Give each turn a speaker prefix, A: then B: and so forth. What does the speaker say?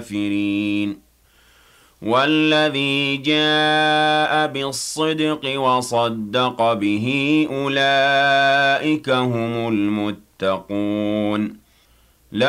A: الكافرين والذي جاء بالصدق وصدق به أولئك هم المتقون